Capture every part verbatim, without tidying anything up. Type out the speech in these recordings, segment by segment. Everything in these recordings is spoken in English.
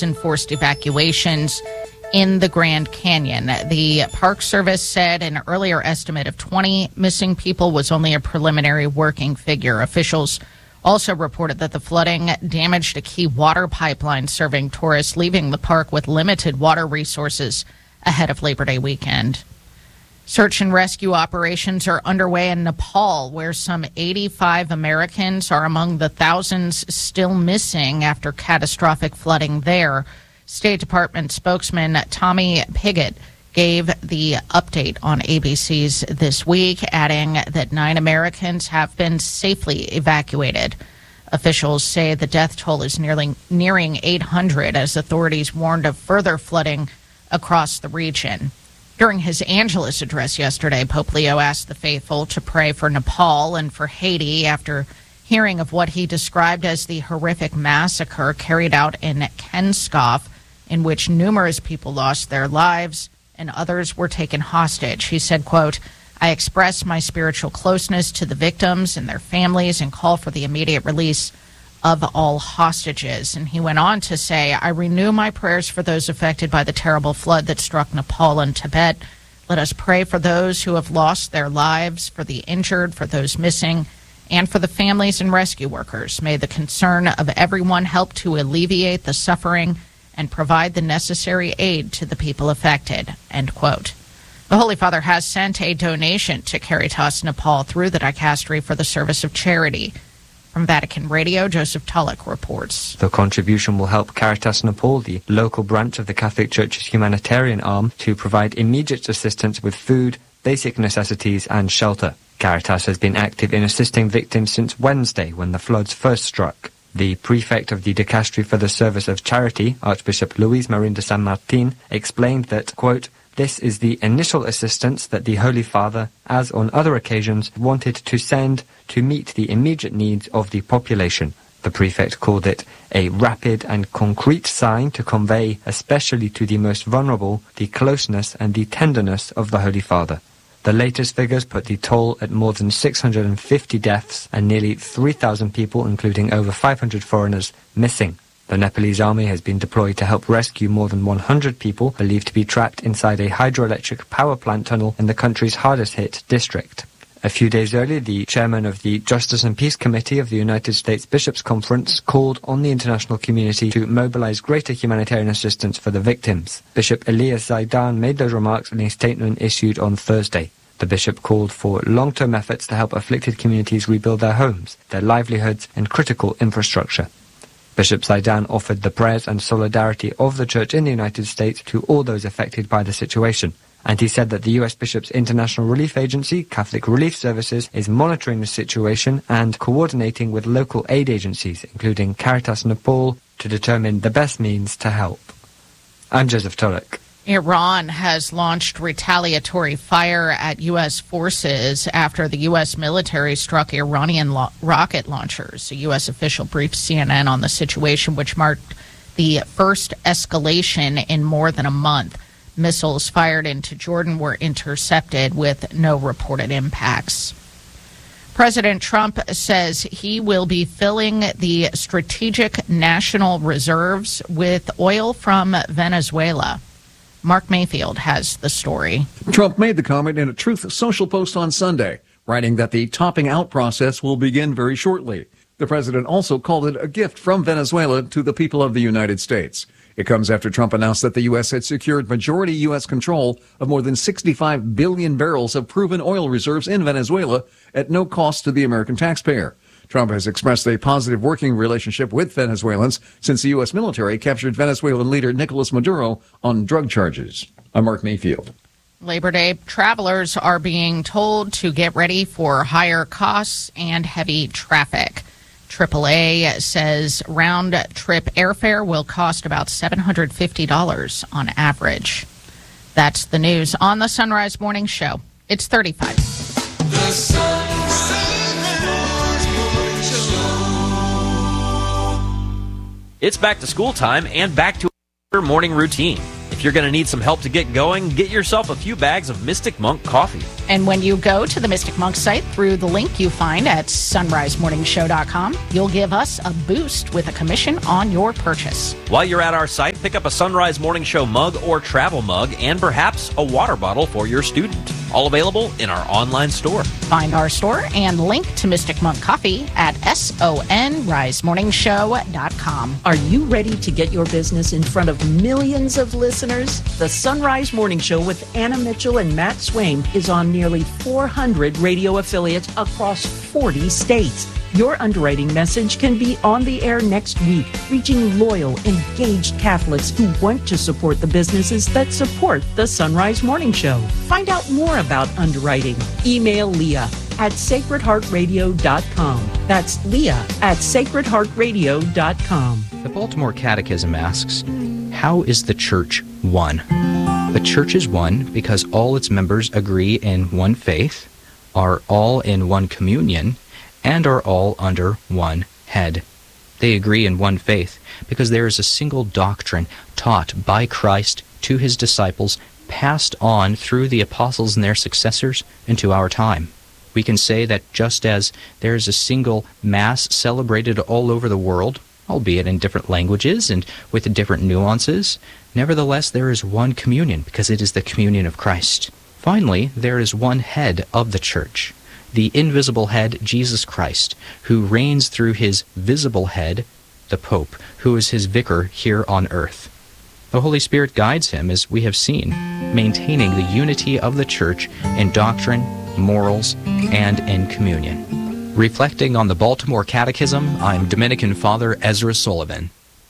thousand forced evacuations in the Grand Canyon. The Park Service said an earlier estimate of twenty missing people was only a preliminary working figure. Officials also reported that the flooding damaged a key water pipeline serving tourists leaving the park with limited water resources ahead of Labor Day weekend. Search and rescue operations are underway in Nepal, where some eighty-five Americans are among the thousands still missing after catastrophic flooding there. State Department spokesman Tommy Pigott gave the update on A B C's This Week, adding that nine Americans have been safely evacuated. Officials say the death toll is nearly nearing eight hundred as authorities warned of further flooding across the region. During his Angelus address yesterday, Pope Leo asked the faithful to pray for Nepal and for Haiti after hearing of what he described as the horrific massacre carried out in Kenskoff, in which numerous people lost their lives and others were taken hostage. He said, quote, "I express my spiritual closeness to the victims and their families and call for the immediate release of all hostages." And he went on to say, "I renew my prayers for those affected by the terrible flood that struck Nepal and Tibet. Let us pray for those who have lost their lives, for the injured, for those missing, and for the families and rescue workers. May the concern of everyone help to alleviate the suffering and provide the necessary aid to the people affected," end quote. The Holy Father has sent a donation to Caritas Nepal through the Dicastery for the Service of Charity. From Vatican Radio, Joseph Tulloch reports. The contribution will help Caritas Nepal, the local branch of the Catholic Church's humanitarian arm, to provide immediate assistance with food, basic necessities and shelter. Caritas has been active in assisting victims since Wednesday when the floods first struck. The prefect of the Dicastery for the Service of Charity, Archbishop Luis Marin de San Martin, explained that, quote, "This is the initial assistance that the Holy Father, as on other occasions, wanted to send to meet the immediate needs of the population." The prefect called it a rapid and concrete sign to convey, especially to the most vulnerable, the closeness and the tenderness of the Holy Father. The latest figures put the toll at more than six hundred fifty deaths and nearly three thousand people, including over five hundred foreigners, missing. The Nepalese army has been deployed to help rescue more than one hundred people believed to be trapped inside a hydroelectric power plant tunnel in the country's hardest-hit district. A few days earlier, the chairman of the Justice and Peace Committee of the United States Bishops' Conference called on the international community to mobilize greater humanitarian assistance for the victims. Bishop Elias Zaidan made those remarks in a statement issued on Thursday. The bishop called for long-term efforts to help afflicted communities rebuild their homes, their livelihoods, and critical infrastructure. Bishop Zaidan offered the prayers and solidarity of the Church in the United States to all those affected by the situation. And he said that the U S Bishops' International Relief Agency, Catholic Relief Services, is monitoring the situation and coordinating with local aid agencies, including Caritas Nepal, to determine the best means to help. I'm Joseph Tulloch. Iran has launched retaliatory fire at U S forces after the U S military struck Iranian lo- rocket launchers. A U S official briefed C N N on the situation, which marked the first escalation in more than a month. Missiles fired into Jordan were intercepted with no reported impacts. President Trump says he will be filling the strategic national reserves with oil from Venezuela. Mark Mayfield has the story. Trump made the comment in a Truth Social post on Sunday, writing that the topping out process will begin very shortly. The president also called it a gift from Venezuela to the people of the United States. It comes after Trump announced that the U S had secured majority U S control of more than sixty-five billion barrels of proven oil reserves in Venezuela at no cost to the American taxpayer. Trump has expressed a positive working relationship with Venezuelans since the U S military captured Venezuelan leader Nicolas Maduro on drug charges. I'm Mark Mayfield. Labor Day travelers are being told to get ready for higher costs and heavy traffic. triple A says round-trip airfare will cost about seven hundred fifty dollars on average. That's the news on the Sunrise Morning Show. It's thirty-five. The Sunrise Morning Show. It's back to school time and back to our morning routine. If you're going to need some help to get going, get yourself a few bags of Mystic Monk coffee. And when you go to the Mystic Monk site through the link you find at sunrise morning show dot com, you'll give us a boost with a commission on your purchase. While you're at our site, pick up a Sunrise Morning Show mug or travel mug and perhaps a water bottle for your student. All available in our online store. Find our store and link to Mystic Monk Coffee at sunrise morning show dot com. Are you ready to get your business in front of millions of listeners? The Sunrise Morning Show with Anna Mitchell and Matt Swain is on nearly four hundred radio affiliates across forty states. Your underwriting message can be on the air next week, reaching loyal, engaged Catholics who want to support the businesses that support the Sunrise Morning Show. Find out more about underwriting. Email Leah at sacred heart radio dot com. That's Leah at sacred heart radio dot com. The Baltimore Catechism asks, how is the Church one? The Church is one because all its members agree in one faith, are all in one communion, and are all under one head. They agree in one faith because there is a single doctrine taught by Christ to his disciples, passed on through the apostles and their successors into our time. We can say that just as there is a single Mass celebrated all over the world, albeit in different languages and with different nuances, nevertheless there is one communion because it is the communion of Christ. Finally, there is one head of the Church, the invisible head, Jesus Christ, who reigns through his visible head, the Pope, who is his vicar here on earth. The Holy Spirit guides him, as we have seen, maintaining the unity of the Church in doctrine, morals, and in communion. Reflecting on the Baltimore Catechism, I'm Dominican Father Ezra Sullivan.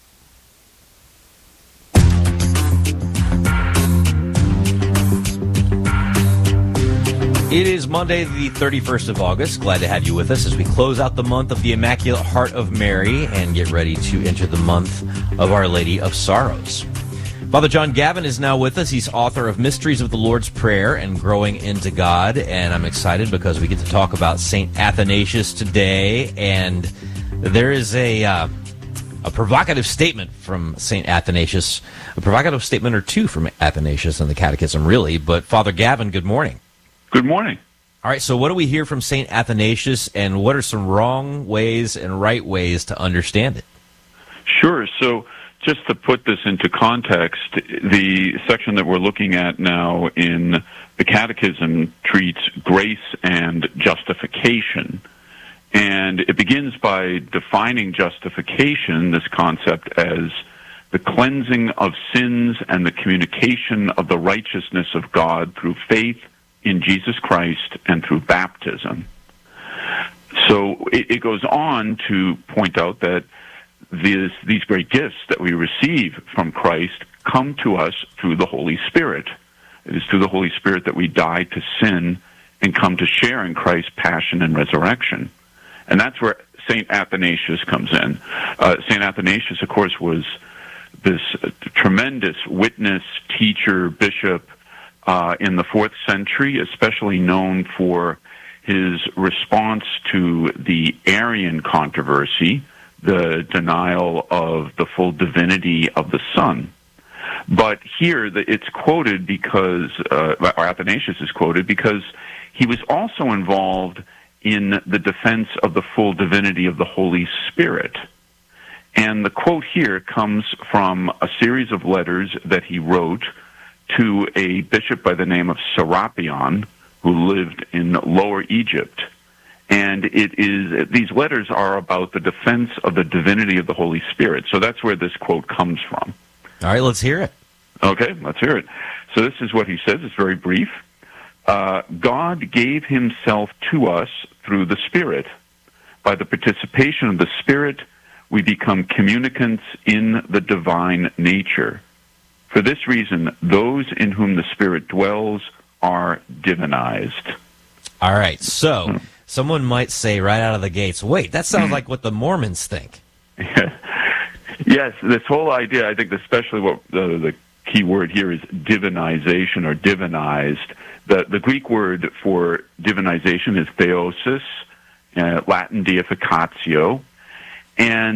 It is Monday, the thirty-first of August. Glad to have you with us as we close out the month of the Immaculate Heart of Mary and get ready to enter the month of Our Lady of Sorrows. Father John Gavin is now with us. He's author of Mysteries of the Lord's Prayer and Growing into God. And I'm excited because we get to talk about Saint Athanasius today. And there is a uh, a provocative statement from Saint Athanasius, a provocative statement or two from Athanasius in the Catechism, really. But Father Gavin, good morning. Good morning. All right, so what do we hear from Saint Athanasius, and what are some wrong ways and right ways to understand it? Sure. So just to put this into context, the section that we're looking at now in the Catechism treats grace and justification. And it begins by defining justification, this concept, as the cleansing of sins and the communication of the righteousness of God through faith in Jesus Christ and through baptism. So it, it goes on to point out that these, these great gifts that we receive from Christ come to us through the Holy Spirit. It is through the Holy Spirit that we die to sin and come to share in Christ's passion and resurrection. And that's where Saint Athanasius comes in. Uh, Saint Athanasius, of course, was this uh, tremendous witness, teacher, bishop, Uh, in the fourth century, especially known for his response to the Arian controversy, the denial of the full divinity of the Son. But here the, it's quoted because, uh, or Athanasius is quoted because he was also involved in the defense of the full divinity of the Holy Spirit. And the quote here comes from a series of letters that he wrote to a bishop by the name of Serapion, who lived in Lower Egypt. And it is, these letters are about the defense of the divinity of the Holy Spirit. So that's where this quote comes from. All right, let's hear it. Okay, let's hear it. So this is what he says. It's very brief. Uh, God gave himself to us through the Spirit. By the participation of the Spirit, we become communicants in the divine nature. For this reason, those in whom the Spirit dwells are divinized. All right, so someone might say right out of the gates, wait, that sounds like what the Mormons think. Yes, this whole idea, I think especially what the, the key word here is divinization or divinized. The, the Greek word for divinization is theosis, uh, Latin deificatio, and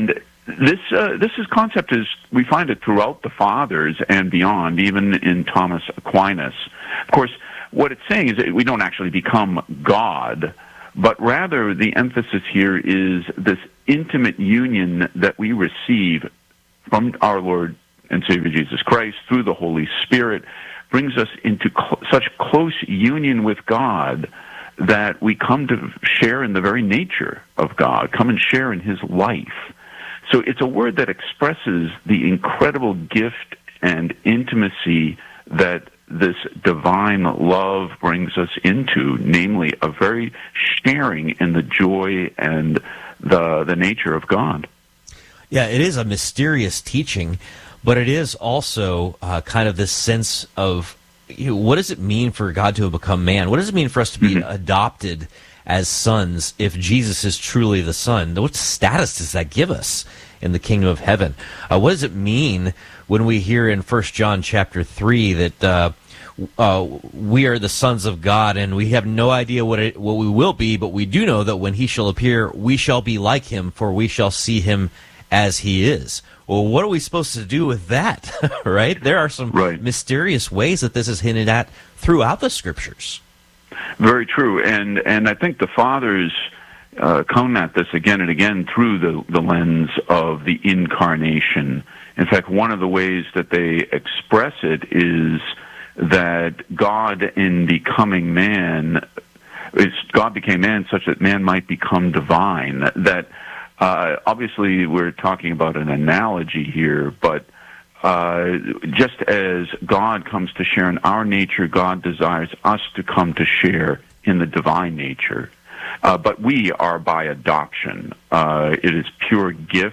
this uh, this is concept is we find it throughout the fathers and beyond, even in Thomas Aquinas. Of course, what it's saying is that we don't actually become God, but rather the emphasis here is this intimate union that we receive from our Lord and Savior Jesus Christ through the Holy Spirit, brings us into cl- such close union with God that we come to share in the very nature of God, come and share in His life. So it's a word that expresses the incredible gift and intimacy that this divine love brings us into, namely a very sharing in the joy and the the nature of God. Yeah, it is a mysterious teaching, but it is also uh, kind of this sense of, you know, what does it mean for God to have become man? What does it mean for us to be mm-hmm. adopted as sons if Jesus is truly the Son? What status does that give us in the kingdom of heaven? Uh, what does it mean when we hear in First John chapter three that uh, uh, we are the sons of God and we have no idea what it, what we will be, but we do know that when He shall appear, we shall be like Him, for we shall see Him as He is. Well, what are we supposed to do with that, right? There are some right. mysterious ways that this is hinted at throughout the Scriptures. Very true, and and I think the fathers uh, come at this again and again through the, the lens of the incarnation. In fact, one of the ways that they express it is that God, in becoming man, is God became man such that man might become divine. That uh, obviously we're talking about an analogy here, but uh, just as God comes to share in our nature, God desires us to come to share in the divine nature. Uh, but we are by adoption. Uh, it is pure gift,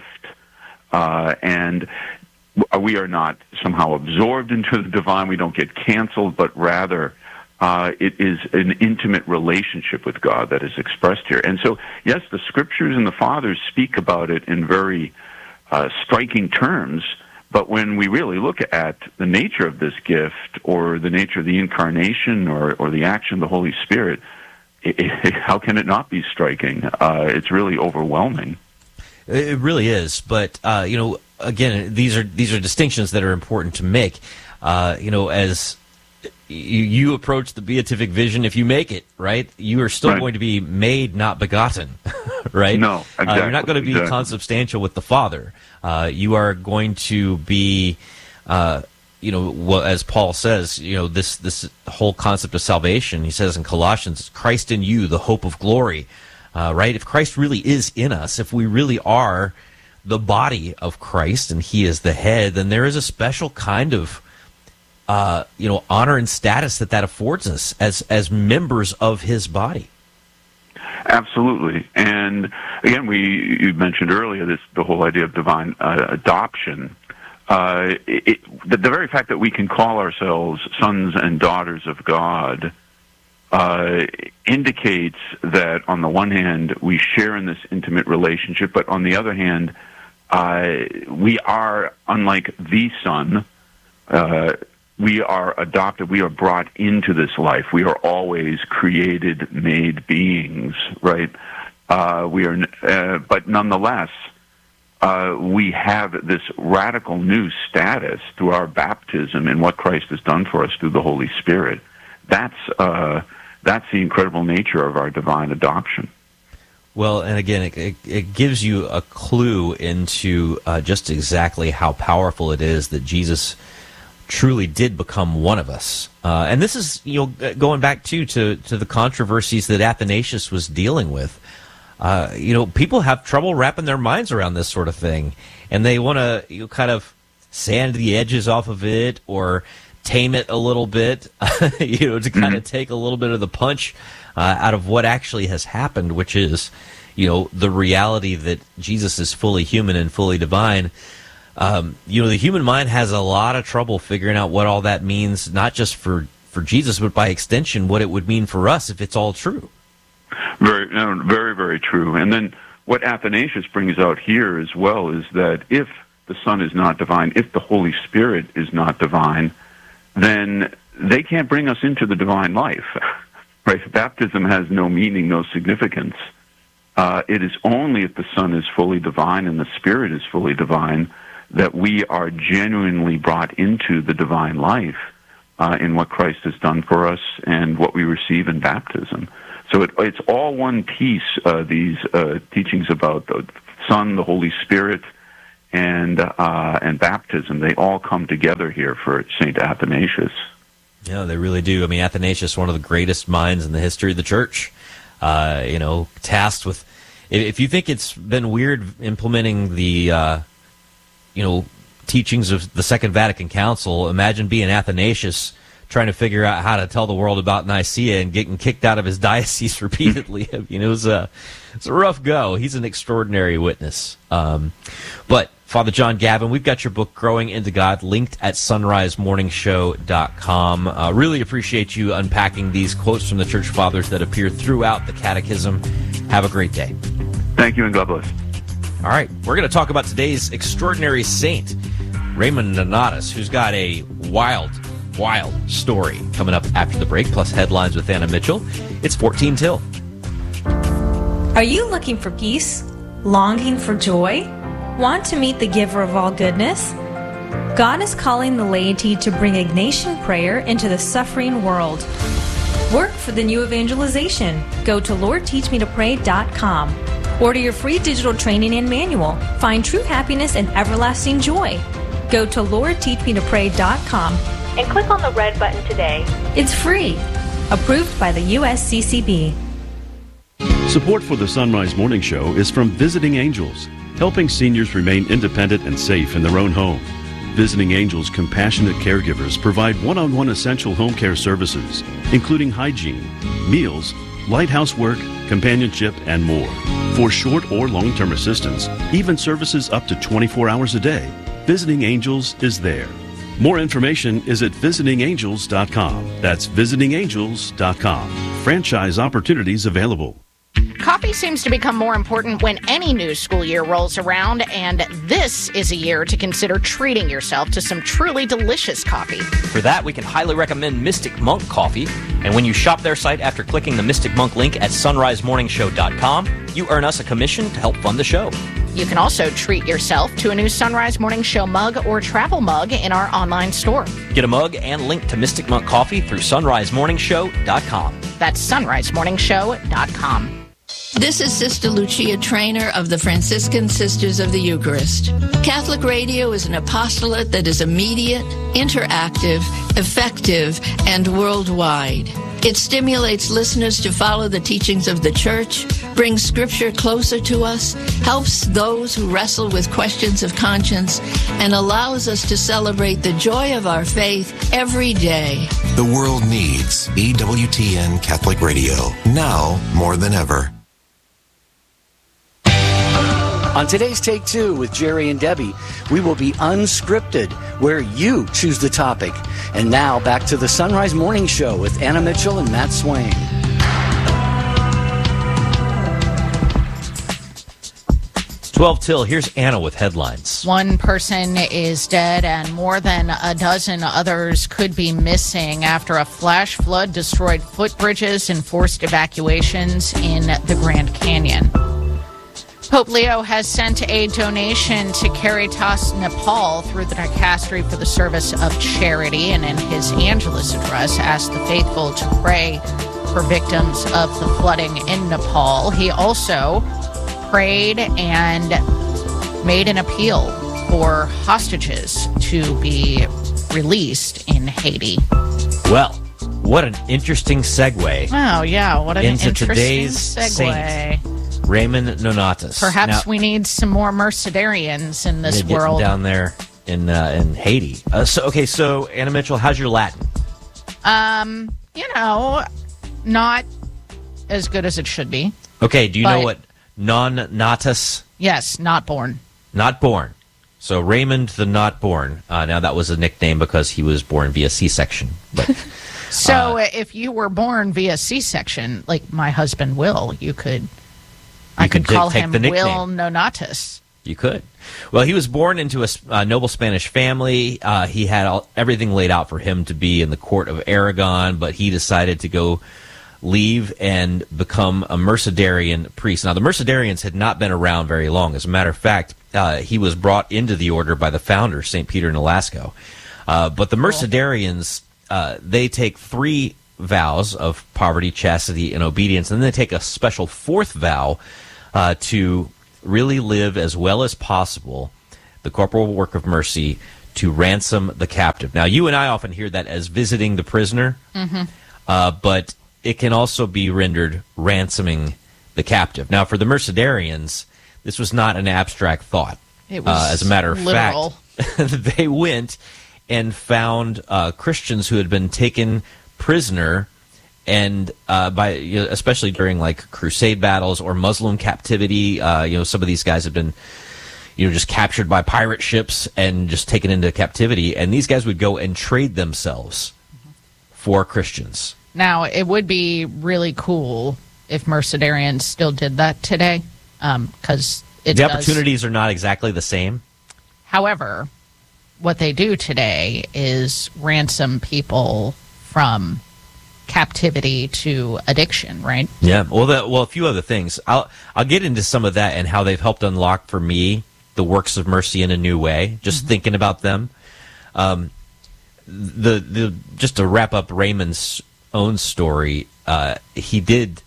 uh, and we are not somehow absorbed into the divine. We don't get canceled, but rather uh, it is an intimate relationship with God that is expressed here. And so, yes, the Scriptures and the Fathers speak about it in very uh, striking terms, but when we really look at the nature of this gift or the nature of the incarnation or, or the action of the Holy Spirit, it, it, how can it not be striking? Uh, it's really overwhelming. It really is, but uh, you know, again, these are these are distinctions that are important to make. Uh, you know, as you, you approach the beatific vision, if you make it, right, you are still right. going to be made, not begotten, right? No, exactly. Uh, you're not going to be exactly. consubstantial with the Father. Uh, you are going to be, uh, you know, well, as Paul says, you know, this this whole concept of salvation. He says in Colossians, "Christ in you, the hope of glory." Uh, right? If Christ really is in us, if we really are the body of Christ and He is the head, then there is a special kind of, uh, you know, honor and status that that affords us as as members of His body. Absolutely, and again, we you mentioned earlier this the whole idea of divine uh, adoption. Uh, it, the, the very fact that we can call ourselves sons and daughters of God Uh, indicates that on the one hand we share in this intimate relationship, but on the other hand uh, we are, unlike the Son, uh, we are adopted, we are brought into this life. We are always created, made beings, right? Uh, we are, uh, but nonetheless, uh, we have this radical new status through our baptism and what Christ has done for us through the Holy Spirit. That's uh, that's the incredible nature of our divine adoption. Well, and again, it, it, it gives you a clue into uh, just exactly how powerful it is that Jesus truly did become one of us. Uh, and this is, you know, going back too to to the controversies that Athanasius was dealing with. Uh, you know, people have trouble wrapping their minds around this sort of thing, and they want to, you know, kind of sand the edges off of it or tame it a little bit, you know, to kind mm-hmm. of take a little bit of the punch uh, out of what actually has happened, which is, you know, the reality that Jesus is fully human and fully divine. Um, you know, the human mind has a lot of trouble figuring out what all that means, not just for, for Jesus, but by extension, what it would mean for us if it's all true. Very, no, very, very true. And then what Athanasius brings out here as well is that if the Son is not divine, if the Holy Spirit is not divine, then they can't bring us into the divine life. Right? Baptism has no meaning, no significance, uh, it is only if the Son is fully divine and the Spirit is fully divine that we are genuinely brought into the divine life uh, in what Christ has done for us and what we receive in baptism. So it, it's all one piece, uh, these uh, teachings about the Son, the Holy Spirit, and uh, and baptism. They all come together here for Saint Athanasius. Yeah, they really do. I mean, Athanasius, one of the greatest minds in the history of the church, uh, you know, tasked with, if you think it's been weird implementing the, uh, you know, teachings of the Second Vatican Council, imagine being Athanasius trying to figure out how to tell the world about Nicaea and getting kicked out of his diocese repeatedly. I mean, it was a, it's a rough go. He's an extraordinary witness. Um, but Father John Gavin, we've got your book, Growing into God, linked at sunrise morning show dot com. Uh, really appreciate you unpacking these quotes from the Church Fathers that appear throughout the Catechism. Have a great day. Thank you, and God bless. All right, we're going to talk about today's extraordinary saint, Raymond Nonatus, who's got a wild, wild story coming up after the break, plus headlines with Anna Mitchell. It's fourteen till. Are you looking for peace? Longing for joy? Want to meet the giver of all goodness? God is calling the laity to bring Ignatian prayer into the suffering world. Work for the new evangelization. Go to lord teach me to pray dot com. Order your free digital training and manual. Find true happiness and everlasting joy. Go to lord teach me to pray dot com and click on the red button today. It's free. Approved by the U S C C B. Support for the Sunrise Morning Show is from Visiting Angels, helping seniors remain independent and safe in their own home. Visiting Angels compassionate caregivers provide one-on-one essential home care services, including hygiene, meals, light housework, companionship, and more. For short or long-term assistance, even services up to twenty-four hours a day, Visiting Angels is there. More information is at visiting angels dot com. That's visiting angels dot com. Franchise opportunities available. Coffee seems to become more important when any new school year rolls around, and this is a year to consider treating yourself to some truly delicious coffee. For that, we can highly recommend Mystic Monk Coffee, and when you shop their site after clicking the Mystic Monk link at sunrise morning show dot com, you earn us a commission to help fund the show. You can also treat yourself to a new Sunrise Morning Show mug or travel mug in our online store. Get a mug and link to Mystic Monk Coffee through sunrise morning show dot com. That's sunrise morning show dot com. This is Sister Lucia Trainer of the Franciscan Sisters of the Eucharist. Catholic radio is an apostolate that is immediate, interactive, effective, and worldwide. It stimulates listeners to follow the teachings of the Church, brings Scripture closer to us, helps those who wrestle with questions of conscience, and allows us to celebrate the joy of our faith every day. The world needs E W T N Catholic Radio, now more than ever. On today's Take Two with Jerry and Debbie, we will be unscripted, where you choose the topic. And now, back to the Sunrise Morning Show with Anna Mitchell and Matt Swain. twelve till, here's Anna with headlines. One person is dead and more than a dozen others could be missing after a flash flood destroyed footbridges and forced evacuations in the Grand Canyon. Pope Leo has sent a donation to Caritas Nepal through the dicastery for the service of charity, and in his Angelus address asked the faithful to pray for victims of the flooding in Nepal. He also prayed and made an appeal for hostages to be released in Haiti. Well, what an interesting segue. Oh, yeah, what an into interesting today's segue. Saint, Raymond Nonatus. Perhaps now, we need some more Mercedarians in this getting world. down there in uh, in Haiti. Uh, so okay, so Anna Mitchell, how's your Latin? Um, you know, not as good as it should be. Okay, do you But- know what non natus? Yes, not born. Not born. So Raymond the Not Born. Uh, now that was a nickname because he was born via C-section. But So if you were born via C-section, like my husband Will, you could. I could could call take him the nickname. Will Nonatus. you could. Well, he was born into a uh, noble Spanish family. Uh, he had all, everything laid out for him to be in the court of Aragon, but he decided to go leave and become a Mercedarian priest. Now, the Mercedarians had not been around very long. As a matter of fact, uh, he was brought into the order by the founder, Saint Peter Nolasco. Uh, but the Mercedarians, uh, they take three vows of poverty, chastity, and obedience, and then they take a special fourth vow uh, to really live as well as possible the corporal work of mercy to ransom the captive. Now, you and I often hear that as visiting the prisoner, Mm-hmm. uh, but it can also be rendered ransoming the captive. Now, for the Mercedarians, this was not an abstract thought. It was uh, as a matter of literal. fact, they went and found uh, Christians who had been taken prisoner, and uh, by you know, especially during like crusade battles or Muslim captivity. Uh, you know, some of these guys had been, you know, just captured by pirate ships and just taken into captivity, and these guys would go and trade themselves for Christians. Now, it would be really cool if Mercedarians still did that today, because um, it the does. opportunities are not exactly the same. However, what they do today is ransom people from captivity to addiction, right? Yeah. Well, the, well, a few other things. I'll I'll get into some of that and how they've helped unlock for me the works of mercy in a new way. Just Mm-hmm. thinking about them. Um, the the just to wrap up Raymond's own story, uh, he did,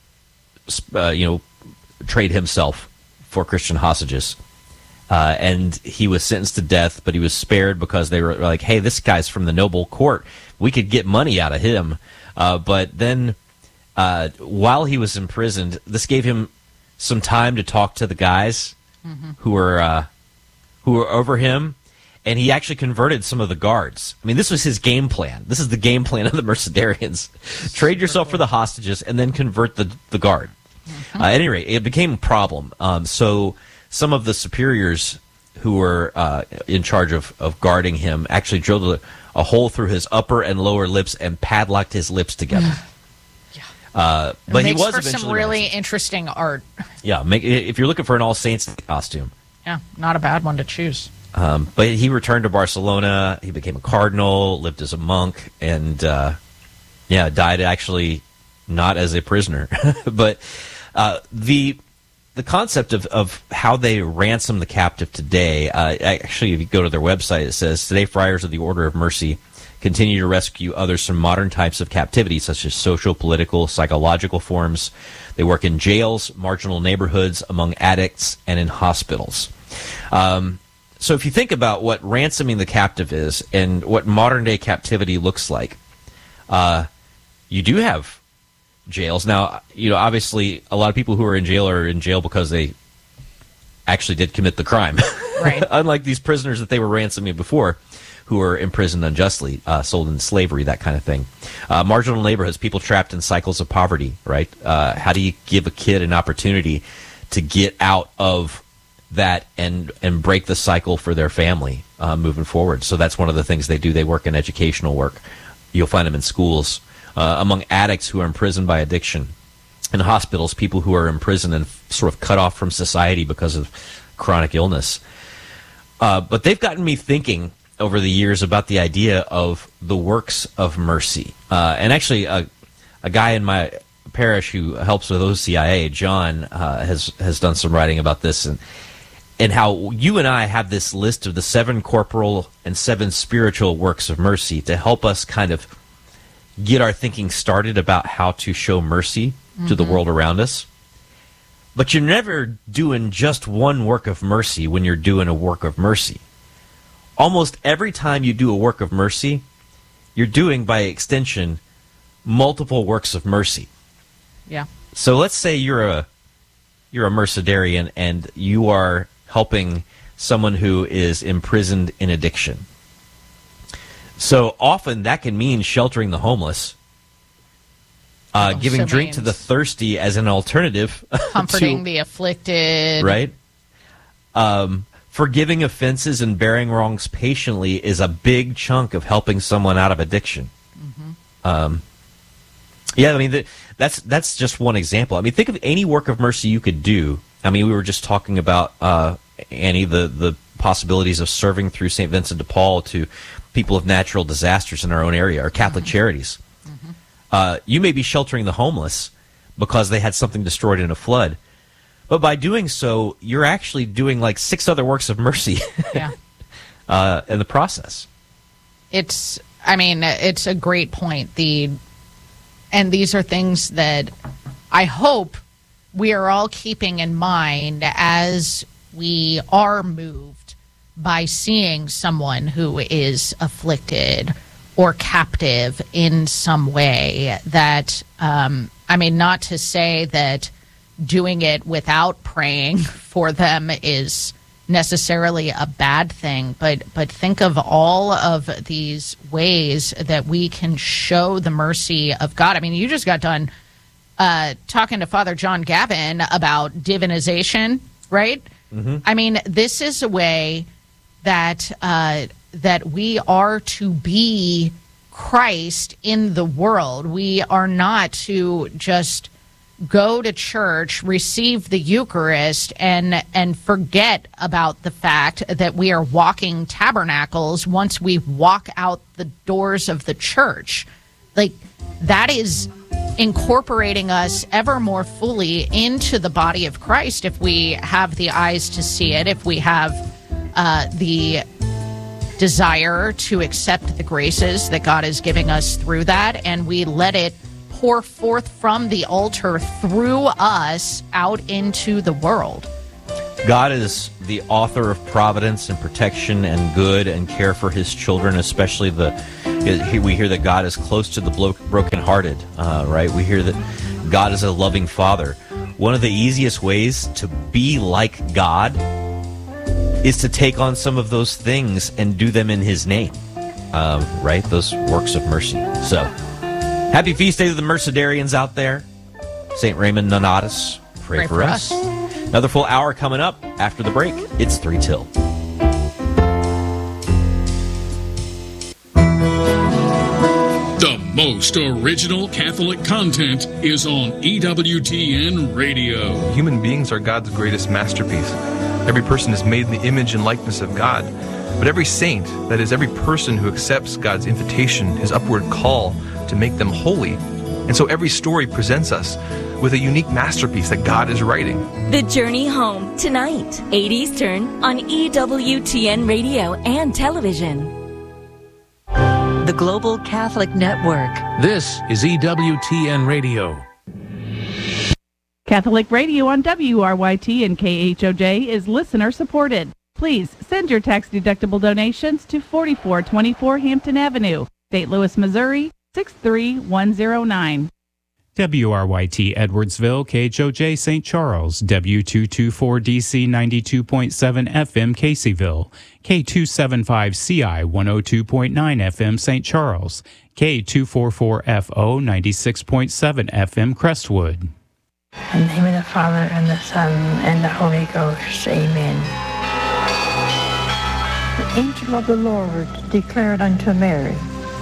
uh, you know, trade himself for Christian hostages. Uh, and he was sentenced to death, but he was spared because they were like, hey, this guy's from the noble court. We could get money out of him. Uh, but then uh, while he was imprisoned, this gave him some time to talk to the guys Mm-hmm. who were uh, who were over him. And he actually converted some of the guards. I mean, this was his game plan. This is the game plan of the Mercedarians. Trade yourself for the hostages and then convert the, the guard. Mm-hmm. Uh, at any rate, it became a problem. Um, so some of the superiors who were uh, in charge of, of guarding him actually drilled a, a hole through his upper and lower lips and padlocked his lips together. Uh, It but he makes was for eventually some really ransomed. interesting art. Yeah, make, if you're looking for an All Saints costume. Yeah, not a bad one to choose. Um, but he returned to Barcelona. He became a cardinal, lived as a monk, and uh, yeah, died actually not as a prisoner. But uh, the the concept of, of how they ransom the captive today, uh, actually, if you go to their website, it says, today friars of the Order of Mercy continue to rescue others from modern types of captivity, such as social, political, psychological forms. They work in jails, marginal neighborhoods, among addicts, and in hospitals. Um, so if you think about what ransoming the captive is and what modern-day captivity looks like, uh, you do have jails. Now, you know, obviously, a lot of people who are in jail are in jail because they actually did commit the crime. Right. Unlike these prisoners that they were ransoming before, who were imprisoned unjustly, uh, sold into slavery, that kind of thing. Uh, marginal neighborhoods, people trapped in cycles of poverty, right? Uh, how do you give a kid an opportunity to get out of that and and break the cycle for their family uh, moving forward? So that's one of the things they do. They work in educational work. You'll find them in schools. Uh, among addicts who are imprisoned by addiction. In hospitals, people who are imprisoned and sort of cut off from society because of chronic illness. Uh, but they've gotten me thinking over the years about the idea of the works of mercy. Uh, and actually, a, a guy in my parish who helps with O C I A, John, uh, has has done some writing about this, and and how you and I have this list of the seven corporal and seven spiritual works of mercy to help us kind of get our thinking started about how to show mercy to the Mhm. world around us. But you're never doing just one work of mercy when you're doing a work of mercy. Almost every time you do a work of mercy, you're doing, by extension, multiple works of mercy. Yeah. So let's say you're a you're a Mercedarian and you are helping someone who is imprisoned in addiction. So often that can mean sheltering the homeless, uh, giving Also drink to means- the thirsty as an alternative, Comforting to, the afflicted. right? Um, forgiving offenses and bearing wrongs patiently is a big chunk of helping someone out of addiction. Um, yeah, I mean, the, that's that's just one example. I mean, think of any work of mercy you could do. I mean, we were just talking about, uh, Annie, the, the possibilities of serving through Saint Vincent de Paul to people of natural disasters in our own area, or Catholic charities. Uh, you may be sheltering the homeless because they had something destroyed in a flood. But by doing so, you're actually doing like six other works of mercy Yeah. uh, in the process. It's, I mean, it's a great point. The, and these are things that I hope we are all keeping in mind as we are moved by seeing someone who is afflicted or captive in some way. That, um, I mean, not to say that doing it without praying for them is necessarily a bad thing, but but think of all of these ways that we can show the mercy of God. I mean, you just got done uh, talking to Father John Gavin about divinization, right? Mm-hmm. I mean, this is a way that uh, that we are to be Christ in the world. We are not to just go to church, receive the Eucharist, and and forget about the fact that we are walking tabernacles once we walk out the doors of the church. Like, that is incorporating us ever more fully into the body of Christ if we have the eyes to see it, if we have uh, the desire to accept the graces that God is giving us through that, and we let it pour forth from the altar through us out into the world. God is the author of providence and protection and good and care for his children, especially the, we hear that God is close to the brokenhearted, uh, right? We hear that God is a loving father. One of the easiest ways to be like God is to take on some of those things and do them in his name, um, right? Those works of mercy. So, happy feast day to the Mercedarians out there. Saint Raymond Nonatus, pray, pray for, for us. us. Another full hour coming up after the break. It's three till. The most original Catholic content is on E W T N Radio. Human beings are God's greatest masterpiece. Every person is made in the image and likeness of God. But every saint, that is, every person who accepts God's invitation, his upward call to make them holy. And so every story presents us with a unique masterpiece that God is writing. The Journey Home, tonight, eight Eastern, on E W T N Radio and television. The Global Catholic Network. This is E W T N Radio. Catholic Radio on W R Y T and K H O J is listener supported. Please send your tax-deductible donations to forty-four twenty-four Hampton Avenue, Saint Louis, Missouri, six three one zero nine. W R Y T Edwardsville, K H O J Saint Charles, W two twenty-four D C ninety-two point seven F M Caseyville, K two seventy-five C I one oh two point nine F M Saint Charles, K two forty-four F O ninety-six point seven F M Crestwood. In the name of the Father, and the Son, and the Holy Ghost. Amen. The angel of the Lord declared unto Mary,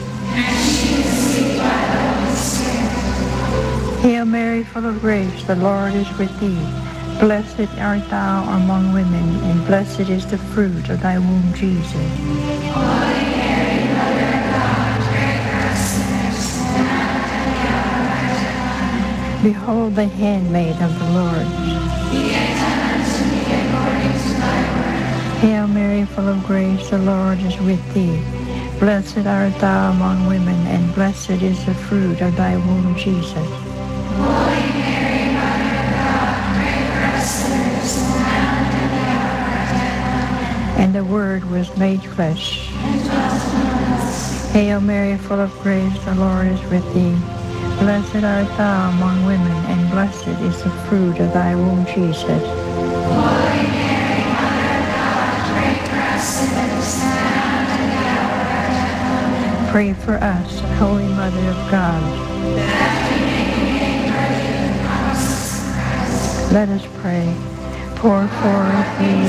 Hail Mary, full of grace, the Lord is with thee. Blessed art thou among women, and blessed is the fruit of thy womb, Jesus. Holy Mary, Mother of God, pray for us sinners, now and at the hour of our death. Behold the handmaid of the Lord. Be it done unto me according to thy word. Hail Mary, full of grace, the Lord is with thee. Blessed art thou among women, and blessed is the fruit of thy womb, Jesus. Holy Mary, Mother of God, pray for us sinners, now and at the hour of our death. And the Word was made flesh, and dwelt among us. Hail Mary, full of grace, the Lord is with thee. Blessed art thou among women, and blessed is the fruit of thy womb, Jesus. Holy Mary, Mother of God, pray for us sinners, now and at the hour of our death. Pray for us, Holy Mother of God. That we may be made worthy of the promises of Christ. Let us pray. Pour forth, ye